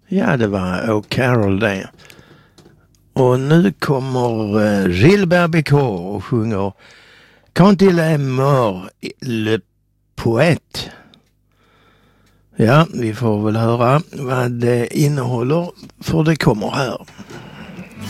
Ja, det var O'Carroll det. Och nu kommer Gilbert Bécaud och sjunger Quand il est mort, le poète. Ja, vi får väl höra vad det innehåller, för det kommer här.